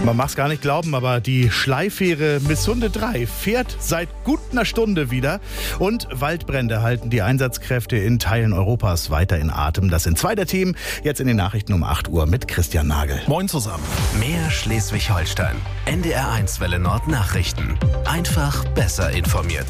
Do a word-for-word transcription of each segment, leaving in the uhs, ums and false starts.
Man mag es gar nicht glauben, aber die Schleifähre Missunde drei fährt seit gut einer Stunde wieder. Und Waldbrände halten die Einsatzkräfte in Teilen Europas weiter in Atem. Das sind zwei der Themen. Jetzt in den Nachrichten um acht Uhr mit Christian Nagel. Moin zusammen. Mehr Schleswig-Holstein. N D R eins Welle Nord Nachrichten. Einfach besser informiert.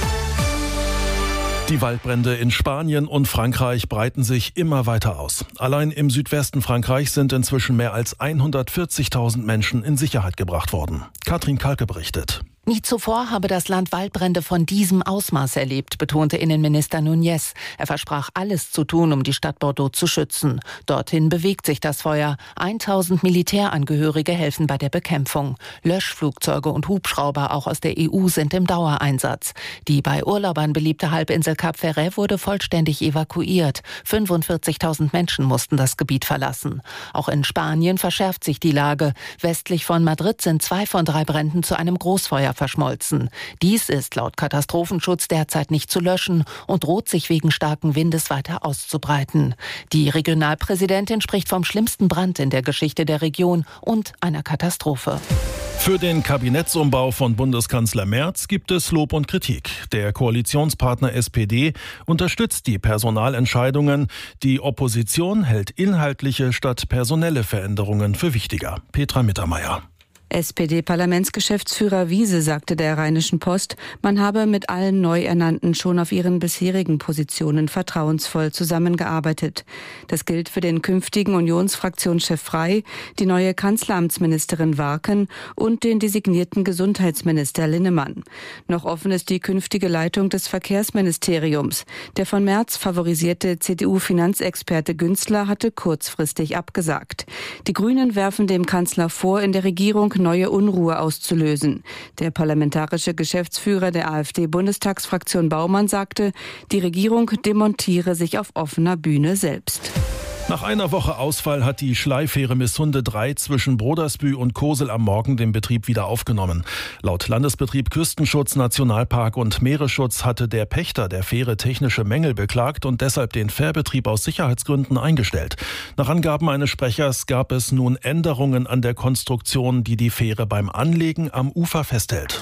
Die Waldbrände in Spanien und Frankreich breiten sich immer weiter aus. Allein im Südwesten Frankreichs sind inzwischen mehr als hundertvierzigtausend Menschen in Sicherheit gebracht worden. Katrin Kalke berichtet. Nie zuvor habe das Land Waldbrände von diesem Ausmaß erlebt, betonte Innenminister Núñez. Er versprach, alles zu tun, um die Stadt Bordeaux zu schützen. Dorthin bewegt sich das Feuer. tausend Militärangehörige helfen bei der Bekämpfung. Löschflugzeuge und Hubschrauber, auch aus der E U, sind im Dauereinsatz. Die bei Urlaubern beliebte Halbinsel Cap Ferret wurde vollständig evakuiert. fünfundvierzigtausend Menschen mussten das Gebiet verlassen. Auch in Spanien verschärft sich die Lage. Westlich von Madrid sind zwei von drei Bränden zu einem Großfeuer verschmolzen. Dies ist laut Katastrophenschutz derzeit nicht zu löschen und droht sich wegen starken Windes weiter auszubreiten. Die Regionalpräsidentin spricht vom schlimmsten Brand in der Geschichte der Region und einer Katastrophe. Für den Kabinettsumbau von Bundeskanzler Merz gibt es Lob und Kritik. Der Koalitionspartner S P D unterstützt die Personalentscheidungen. Die Opposition hält inhaltliche statt personelle Veränderungen für wichtiger. Petra Mittermeier. S P D-Parlamentsgeschäftsführer Wiese sagte der Rheinischen Post, man habe mit allen Neuernannten schon auf ihren bisherigen Positionen vertrauensvoll zusammengearbeitet. Das gilt für den künftigen Unionsfraktionschef Frey, die neue Kanzleramtsministerin Warken und den designierten Gesundheitsminister Linnemann. Noch offen ist die künftige Leitung des Verkehrsministeriums. Der von Merz favorisierte C D U-Finanzexperte Günzler hatte kurzfristig abgesagt. Die Grünen werfen dem Kanzler vor, in der Regierung neue Unruhe auszulösen. Der parlamentarische Geschäftsführer der AfD-Bundestagsfraktion Baumann sagte, die Regierung demontiere sich auf offener Bühne selbst. Nach einer Woche Ausfall hat die Schleifähre Missunde drei zwischen Brodersbü und Kosel am Morgen den Betrieb wieder aufgenommen. Laut Landesbetrieb Küstenschutz, Nationalpark und Meeresschutz hatte der Pächter der Fähre technische Mängel beklagt und deshalb den Fährbetrieb aus Sicherheitsgründen eingestellt. Nach Angaben eines Sprechers gab es nun Änderungen an der Konstruktion, die die Fähre beim Anlegen am Ufer festhält.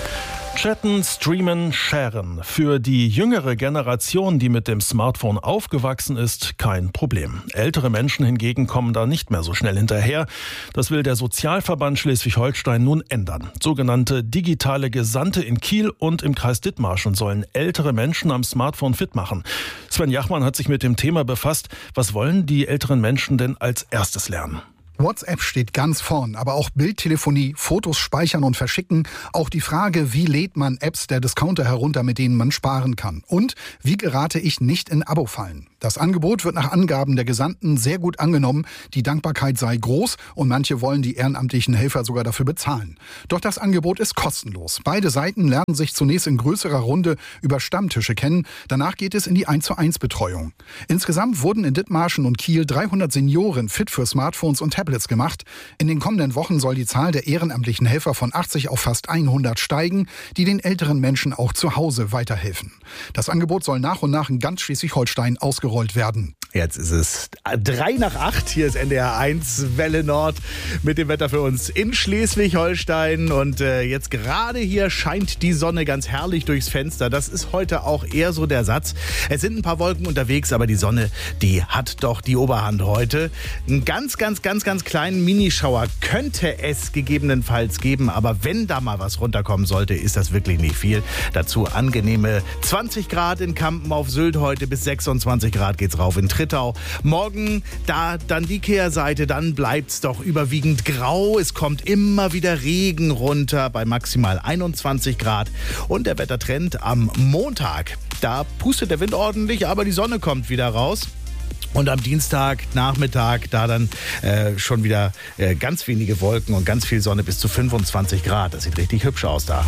Chatten, streamen, sharen. Für die jüngere Generation, die mit dem Smartphone aufgewachsen ist, kein Problem. Ältere Menschen hingegen kommen da nicht mehr so schnell hinterher. Das will der Sozialverband Schleswig-Holstein nun ändern. Sogenannte digitale Gesandte in Kiel und im Kreis Dithmarschen sollen ältere Menschen am Smartphone fit machen. Sven Jachmann hat sich mit dem Thema befasst. Was wollen die älteren Menschen denn als erstes lernen? WhatsApp steht ganz vorn, aber auch Bildtelefonie, Fotos speichern und verschicken. Auch die Frage, wie lädt man Apps der Discounter herunter, mit denen man sparen kann. Und wie gerate ich nicht in Abo-Fallen? Das Angebot wird nach Angaben der Gesandten sehr gut angenommen. Die Dankbarkeit sei groß und manche wollen die ehrenamtlichen Helfer sogar dafür bezahlen. Doch das Angebot ist kostenlos. Beide Seiten lernen sich zunächst in größerer Runde über Stammtische kennen. Danach geht es in die eins zu eins Betreuung. Insgesamt wurden in Dithmarschen und Kiel dreihundert Senioren fit für Smartphones und Tablets gemacht. In den kommenden Wochen soll die Zahl der ehrenamtlichen Helfer von achtzig auf fast hundert steigen, die den älteren Menschen auch zu Hause weiterhelfen. Das Angebot soll nach und nach in ganz Schleswig-Holstein ausgerollt werden. Jetzt ist es drei nach acht. Hier ist N D R eins Welle Nord mit dem Wetter für uns in Schleswig-Holstein. Und äh, jetzt gerade hier scheint die Sonne ganz herrlich durchs Fenster. Das ist heute auch eher so der Satz. Es sind ein paar Wolken unterwegs, aber die Sonne, die hat doch die Oberhand heute. Einen ganz, ganz, ganz, ganz kleinen Minischauer könnte es gegebenenfalls geben. Aber wenn da mal was runterkommen sollte, ist das wirklich nicht viel. Dazu angenehme zwanzig Grad in Kampen auf Sylt heute, bis sechsundzwanzig Grad geht's rauf in Trittau. Morgen da dann die Kehrseite, dann bleibt's doch überwiegend grau. Es kommt immer wieder Regen runter bei maximal einundzwanzig Grad. Und der Wettertrend am Montag, da pustet der Wind ordentlich, aber die Sonne kommt wieder raus. Und am Dienstag, Nachmittag, da dann äh, schon wieder äh, ganz wenige Wolken und ganz viel Sonne bis zu fünfundzwanzig Grad. Das sieht richtig hübsch aus da.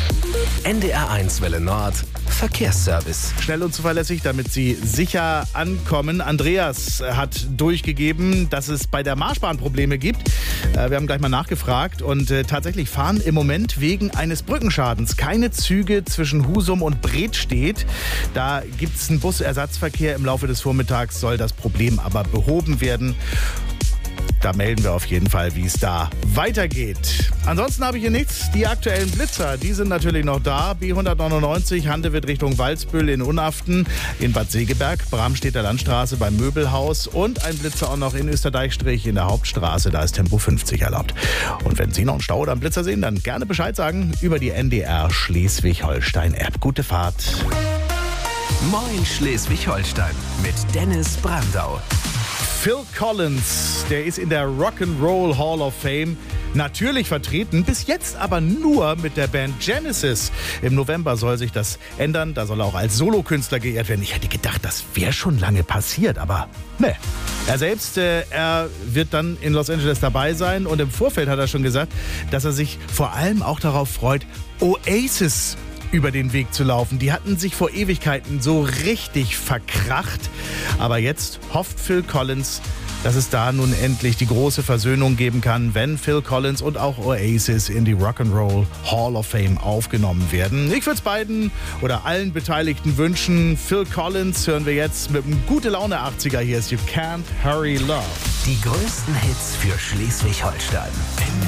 N D R eins Welle Nord Verkehrsservice. Schnell und zuverlässig, damit Sie sicher ankommen. Andreas hat durchgegeben, dass es bei der Marschbahn Probleme gibt. Äh, wir haben gleich mal nachgefragt und äh, tatsächlich fahren im Moment wegen eines Brückenschadens keine Züge zwischen Husum und Bredstedt. Da gibt es einen Busersatzverkehr. Im Laufe des Vormittags soll das Problem aber behoben werden. da melden wir auf jeden Fall, wie es da weitergeht. Ansonsten habe ich hier nichts. Die aktuellen Blitzer, die sind natürlich noch da. B hundertneunundneunzig, Handewitt Richtung Walsbüll in Unaften, in Bad Segeberg, Bramstedter Landstraße beim Möbelhaus und ein Blitzer auch noch in Österdeichstrich in der Hauptstraße. Da ist Tempo fünfzig erlaubt. Und wenn Sie noch einen Stau oder einen Blitzer sehen, dann gerne Bescheid sagen über die N D R Schleswig-Holstein-App. Gute Fahrt. Moin Schleswig-Holstein mit Dennis Brandau. Phil Collins, der ist in der Rock'n'Roll Hall of Fame natürlich vertreten, bis jetzt aber nur mit der Band Genesis. Im November soll sich das ändern, da soll er auch als Solokünstler geehrt werden. Ich hätte gedacht, das wäre schon lange passiert, aber ne. Er selbst, äh, er wird dann in Los Angeles dabei sein und im Vorfeld hat er schon gesagt, dass er sich vor allem auch darauf freut, Oasis über den Weg zu laufen. Die hatten sich vor Ewigkeiten so richtig verkracht. Aber jetzt hofft Phil Collins, dass es da nun endlich die große Versöhnung geben kann, wenn Phil Collins und auch Oasis in die Rock'n'Roll Hall of Fame aufgenommen werden. Ich würde es beiden oder allen Beteiligten wünschen. Phil Collins hören wir jetzt mit einem gute Laune achtziger. Hier ist You Can't Hurry Love. Die größten Hits für Schleswig-Holstein.